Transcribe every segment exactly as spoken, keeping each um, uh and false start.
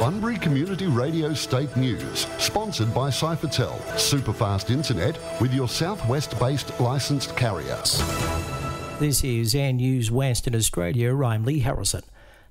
Bunbury Community Radio State News, sponsored by Cyphertel, superfast internet with your southwest-based licensed carrier. This is Air News Western Australia. I'm Lee Harrison.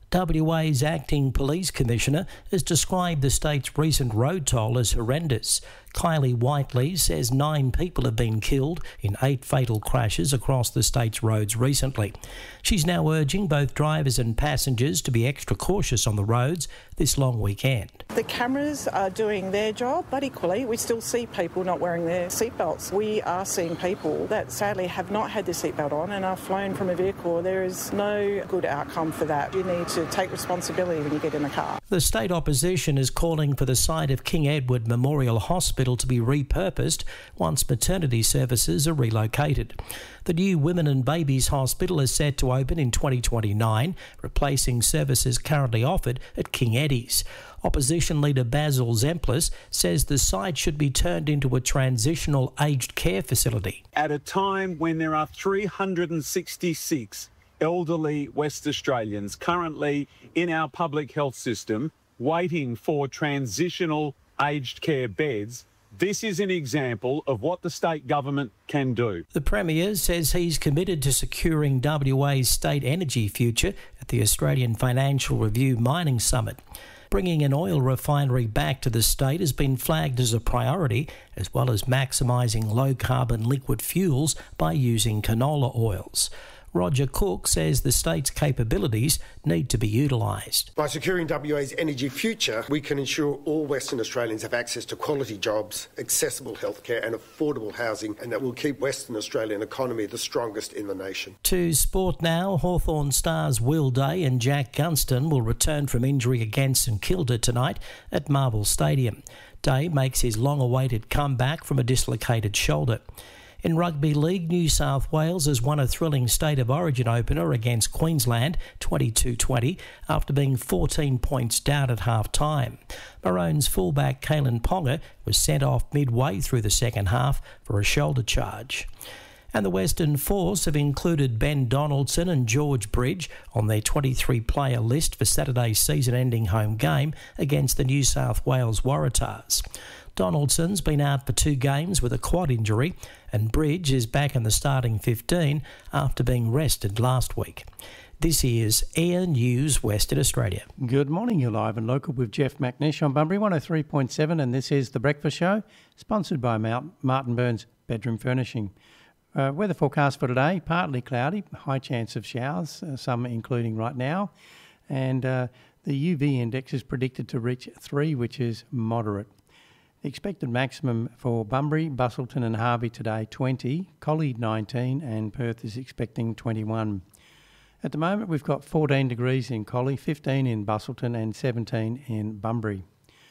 W A's Acting Police Commissioner has described the state's recent road toll as horrendous. Kylie Whiteley says nine people have been killed in eight fatal crashes across the state's roads recently. She's now urging both drivers and passengers to be extra cautious on the roads this long weekend. The cameras are doing their job, but equally we still see people not wearing their seatbelts. We are seeing people that sadly have not had their seatbelt on and are flown from a vehicle. There is no good outcome for that. You need to take responsibility when you get in the car. The state opposition is calling for the site of King Edward Memorial Hospital to be repurposed once maternity services are relocated. The new Women and Babies Hospital is set to open in twenty twenty-nine, replacing services currently offered at King Eddie's. Opposition leader Basil Zemplis says the site should be turned into a transitional aged care facility. At a time when there are three hundred sixty-six elderly West Australians currently in our public health system waiting for transitional aged care beds, this is an example of what the state government can do. The Premier says he's committed to securing W A's state energy future at the Australian Financial Review Mining Summit. Bringing an oil refinery back to the state has been flagged as a priority, as well as maximising low-carbon liquid fuels by using canola oils. Roger Cook says the state's capabilities need to be utilised. By securing W A's energy future, we can ensure all Western Australians have access to quality jobs, accessible healthcare and affordable housing, and that will keep Western Australian economy the strongest in the nation. To sport now, Hawthorn stars Will Day and Jack Gunston will return from injury against St Kilda tonight at Marvel Stadium. Day makes his long-awaited comeback from a dislocated shoulder. In Rugby League, New South Wales has won a thrilling State of Origin opener against Queensland twenty-two twenty after being fourteen points down at half-time. Maroons fullback Kalen Ponga was sent off midway through the second half for a shoulder charge. And the Western Force have included Ben Donaldson and George Bridge on their twenty-three player list for Saturday's season-ending home game against the New South Wales Waratahs. Donaldson's been out for two games with a quad injury, and Bridge is back in the starting fifteen after being rested last week. This is Air News Western Australia. Good morning, you're live and local with Jeff McNish on Bunbury one oh three point seven, and this is The Breakfast Show, sponsored by Martin Burns Bedroom Furnishing. Uh, weather forecast for today, partly cloudy, high chance of showers, uh, some including right now, and uh, the U V index is predicted to reach three, which is moderate. The expected maximum for Bunbury, Busselton and Harvey today, twenty, Collie nineteen and Perth is expecting twenty-one. At the moment we've got fourteen degrees in Collie, fifteen in Busselton and seventeen in Bunbury.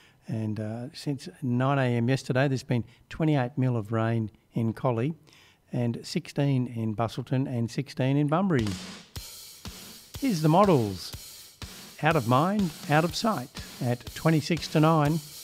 And uh, since nine a m yesterday there's been twenty-eight mil of rain in Collie and sixteen in Busselton and sixteen in Bunbury. Here's the models. Out of Mind, Out of Sight at twenty-six to nine.